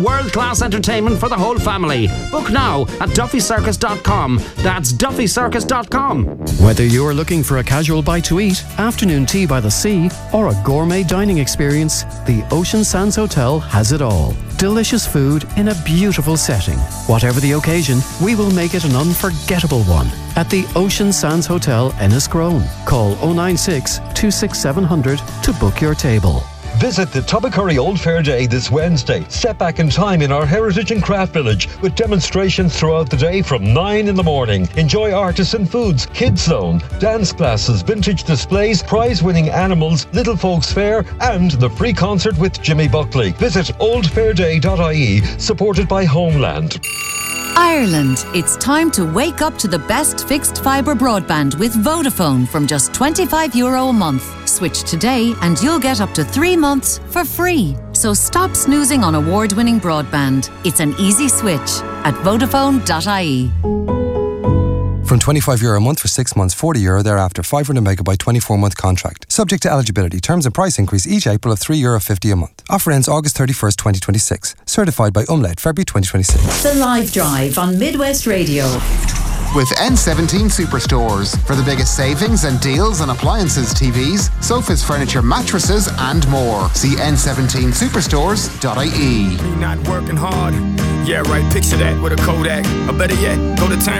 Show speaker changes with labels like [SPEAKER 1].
[SPEAKER 1] World-class entertainment for the whole family. Book now at duffycircus.com. That's duffycircus.com.
[SPEAKER 2] Whether you're looking for a casual bite to eat, afternoon tea by the sea, or a gourmet dining experience, the Ocean Sands Hotel has it all. Delicious food in a beautiful setting. Whatever the occasion, we will make it an unforgettable one. At the Ocean Sands Hotel, Enniscrone. Call 096 26700 to book your table.
[SPEAKER 3] Visit the Tubbercurry Old Fair Day this Wednesday. Step back in time in our Heritage and Craft Village with demonstrations throughout the day from 9 in the morning. Enjoy artisan foods, kids zone, dance classes, vintage displays, prize-winning animals, Little Folks Fair, and the free concert with Jimmy Buckley. Visit oldfairday.ie, supported by Homeland.
[SPEAKER 4] Ireland, it's time to wake up to the best fixed fibre broadband with Vodafone from just €25 a month. Switch today and you'll get up to 3 months for free. So stop snoozing on award-winning broadband. It's an easy switch at Vodafone.ie.
[SPEAKER 5] From €25 a month for 6 months, €40 thereafter, 500 megabyte 24-month contract. Subject to eligibility. Terms and price increase each April of €3.50 a month. Offer ends August 31st, 2026. Certified by Umlaut, February 2026.
[SPEAKER 6] The Live Drive on Midwest Radio.
[SPEAKER 7] With N17 Superstores for the biggest savings and deals on appliances, TVs, sofas, furniture, mattresses and more. See n17superstores.ie.
[SPEAKER 8] Not working hard. Yeah, right. Picture that with a Kodak. Or better yet, go to town.